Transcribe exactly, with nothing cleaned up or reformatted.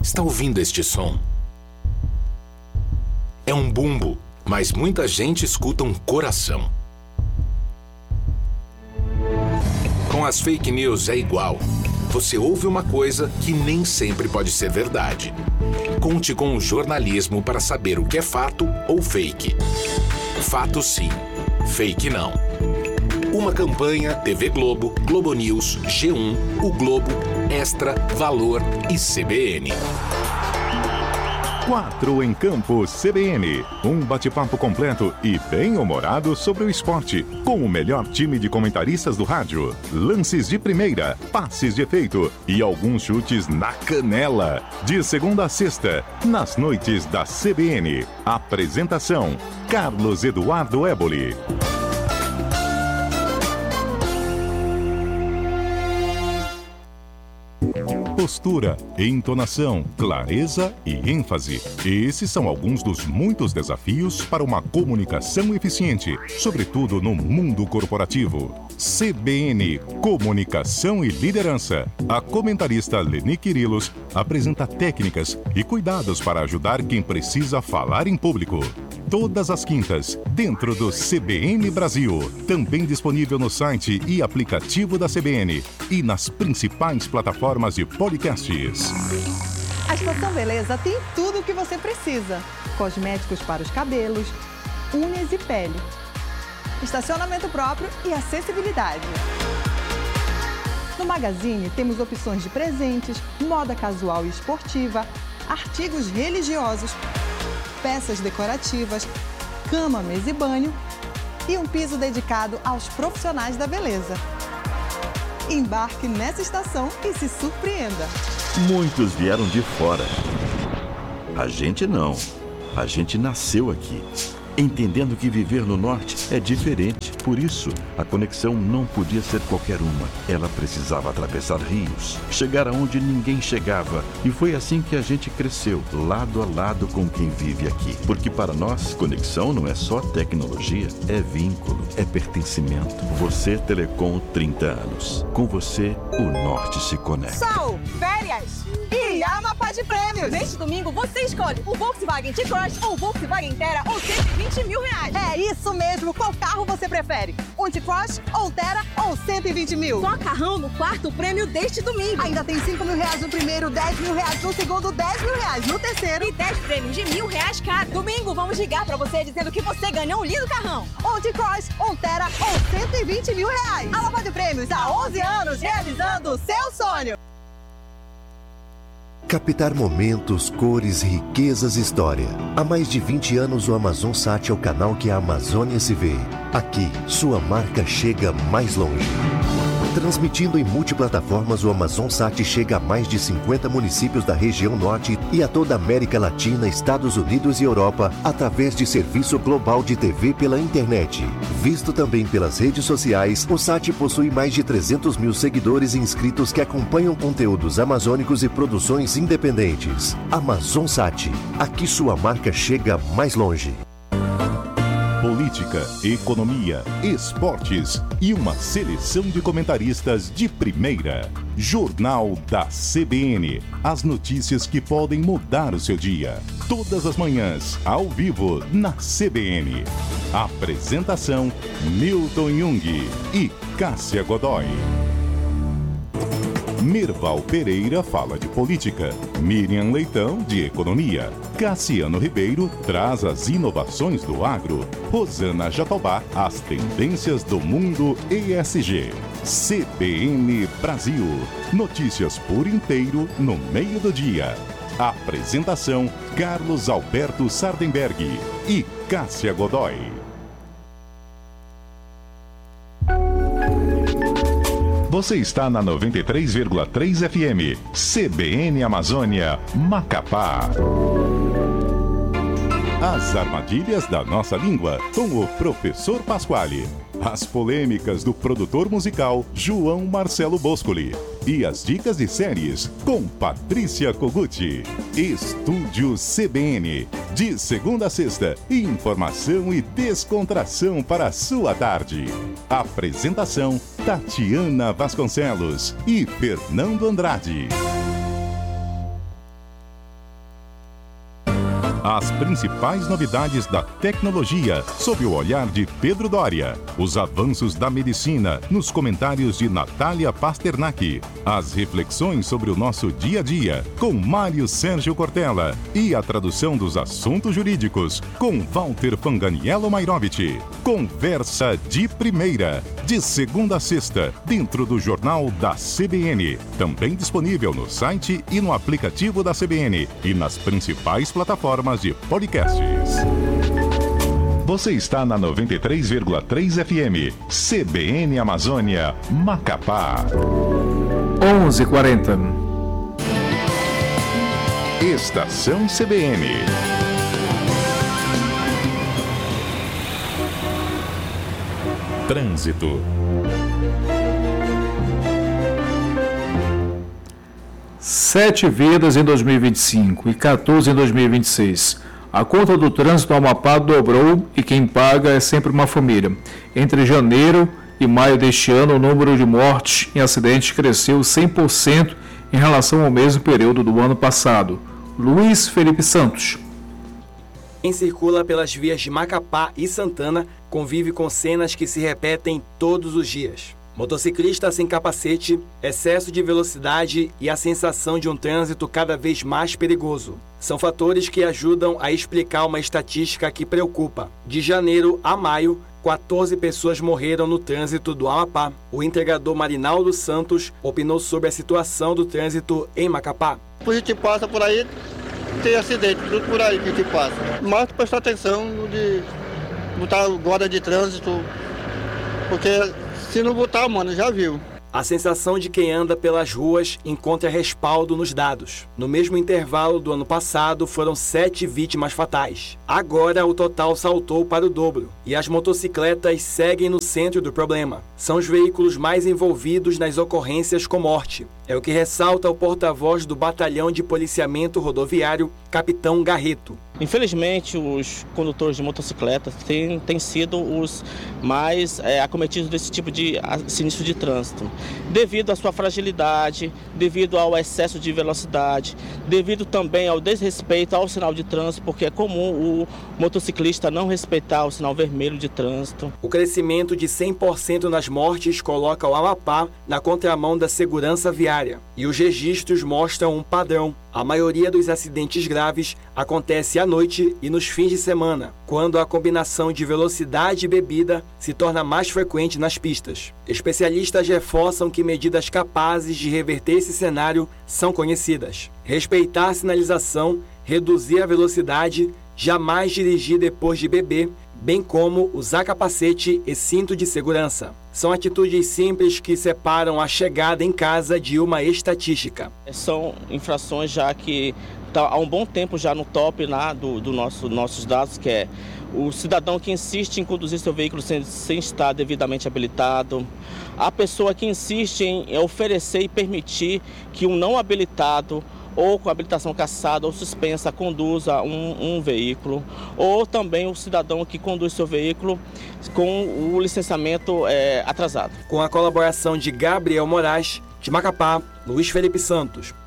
Está ouvindo este som? É um bumbo, mas muita gente escuta um coração. Com as fake news é igual. Você ouve uma coisa que nem sempre pode ser verdade. Conte com o jornalismo para saber o que é fato ou fake. Fato sim, fake não. Uma campanha T V Globo, Globo News, G um, O Globo, Extra, Valor e C B N. Quatro em Campo C B N. Um bate-papo completo e bem-humorado sobre o esporte, com o melhor time de comentaristas do rádio. Lances de primeira, passes de efeito e alguns chutes na canela. De segunda a sexta, nas noites da C B N. Apresentação: Carlos Eduardo Éboli. Postura, entonação, clareza e ênfase. Esses são alguns dos muitos desafios para uma comunicação eficiente, sobretudo no mundo corporativo. C B N, Comunicação e Liderança. A comentarista Leni Quirilos apresenta técnicas e cuidados para ajudar quem precisa falar em público. Todas as quintas, dentro do C B N Brasil. Também disponível no site e aplicativo da C B N e nas principais plataformas de podcasts. A Estação Beleza tem tudo o que você precisa. Cosméticos para os cabelos, unhas e pele. Estacionamento próprio e acessibilidade. No Magazine temos opções de presentes, moda casual e esportiva, artigos religiosos, peças decorativas, cama, mesa e banho e um piso dedicado aos profissionais da beleza. Embarque nessa estação e se surpreenda. Muitos vieram de fora. A gente não. A gente nasceu aqui, entendendo que viver no norte é diferente. Por isso, a conexão não podia ser qualquer uma. Ela precisava atravessar rios, chegar aonde ninguém chegava. E foi assim que a gente cresceu, lado a lado com quem vive aqui. Porque para nós, conexão não é só tecnologia, é vínculo, é pertencimento. Você, Telecom, trinta anos. Com você, o norte se conecta. Sol, férias e Amapá de prêmios. Neste domingo, você escolhe o Volkswagen T-Cross ou o Volkswagen Terra ou cento e vinte mil reais. É isso mesmo. Qual carro você prefere? Um T-Cross, ou Terra ou cento e vinte mil? Só carrão no quarto prêmio deste domingo. Ainda tem cinco mil reais no primeiro, dez mil reais no segundo, dez mil reais no terceiro. E dez prêmios de mil reais cada. Domingo, vamos ligar pra você dizendo que você ganhou um lindo carrão. Um T-Cross, um Terra ou cento e vinte mil reais. A Amapá de Prêmios há onze anos realizando o seu sonho. Captar momentos, cores, riquezas e história. Há mais de vinte anos o AmazonSat é o canal que a Amazônia se vê. Aqui, sua marca chega mais longe. Transmitindo em multiplataformas, o AmazonSat chega a mais de cinquenta municípios da região norte e a toda a América Latina, Estados Unidos e Europa, através de serviço global de T V pela internet. Visto também pelas redes sociais, o Sat possui mais de trezentos mil seguidores e inscritos que acompanham conteúdos amazônicos e produções independentes. AmazonSat, aqui sua marca chega mais longe. Política, economia, esportes e uma seleção de comentaristas de primeira. Jornal da C B N. As notícias que podem mudar o seu dia. Todas as manhãs, ao vivo, na C B N. Apresentação: Milton Jung e Cássia Godoy. Merval Pereira fala de política, Miriam Leitão de economia, Cassiano Ribeiro traz as inovações do agro, Rosana Jatobá as tendências do mundo E S G. C B N Brasil, notícias por inteiro no meio do dia. Apresentação: Carlos Alberto Sardenberg e Cássia Godoy. Você está na noventa e três vírgula três F M, C B N Amazônia, Macapá. As armadilhas da nossa língua, com o professor Pasquale. As polêmicas do produtor musical João Marcelo Boscoli. E as dicas de séries com Patrícia Koguchi. Estúdio C B N. De segunda a sexta, informação e descontração para a sua tarde. Apresentação: Tatiana Vasconcelos e Fernando Andrade. As principais novidades da tecnologia, sob o olhar de Pedro Doria. Os avanços da medicina, nos comentários de Natália Pasternak. As reflexões sobre o nosso dia a dia, com Mário Sérgio Cortella. E a tradução dos assuntos jurídicos, com Walter Fanganiello Mairovich. Conversa de primeira, de segunda a sexta, dentro do Jornal da C B N. Também disponível no site e no aplicativo da C B N e nas principais plataformas de podcasts. Você está na noventa e três vírgula três F M, C B N Amazônia, Macapá. onze e quarenta. Estação C B N. Trânsito. Sete vidas em dois mil e vinte e cinco e quatorze em dois mil e vinte e seis. A conta do trânsito no Amapá dobrou e quem paga é sempre uma família. Entre janeiro e maio deste ano, o número de mortes em acidentes cresceu cem por cento em relação ao mesmo período do ano passado. Luiz Felipe Santos. Quem circula pelas vias de Macapá e Santana convive com cenas que se repetem todos os dias. Motociclista sem capacete, excesso de velocidade e a sensação de um trânsito cada vez mais perigoso. São fatores que ajudam a explicar uma estatística que preocupa. De janeiro a maio, quatorze pessoas morreram no trânsito do Amapá. O entregador Marinaldo Santos opinou sobre a situação do trânsito em Macapá. A gente passa por aí, tem acidente, tudo por aí que a gente passa. Mas prestar atenção de botar guarda de trânsito, porque se não botar, mano, já viu. A sensação de quem anda pelas ruas encontra respaldo nos dados. No mesmo intervalo do ano passado, foram sete vítimas fatais. Agora, o total saltou para o dobro. E as motocicletas seguem no centro do problema. São os veículos mais envolvidos nas ocorrências com morte. É o que ressalta o porta-voz do Batalhão de Policiamento Rodoviário, Capitão Garreto. Infelizmente, os condutores de motocicletas têm, têm sido os mais é, acometidos desse tipo de sinistro de trânsito, devido à sua fragilidade, devido ao excesso de velocidade, devido também ao desrespeito ao sinal de trânsito, porque é comum o motociclista não respeitar o sinal vermelho de trânsito. O crescimento de cem por cento nas mortes coloca o Amapá na contramão da segurança viária, e os registros mostram um padrão. A maioria dos acidentes graves acontece à noite e nos fins de semana, quando a combinação de velocidade e bebida se torna mais frequente nas pistas. Especialistas reforçam que medidas capazes de reverter esse cenário são conhecidas. Respeitar a sinalização, reduzir a velocidade, jamais dirigir depois de beber, bem como usar capacete e cinto de segurança. São atitudes simples que separam a chegada em casa de uma estatística. São infrações já que estão há um bom tempo já no top lá do, do nosso, nossos dados, que é o cidadão que insiste em conduzir seu veículo sem, sem estar devidamente habilitado, a pessoa que insiste em oferecer e permitir que um não habilitado ou com habilitação cassada ou suspensa conduza um, um veículo, ou também o cidadão que conduz seu veículo com o licenciamento é, atrasado. Com a colaboração de Gabriel Moraes, de Macapá, Luiz Felipe Santos.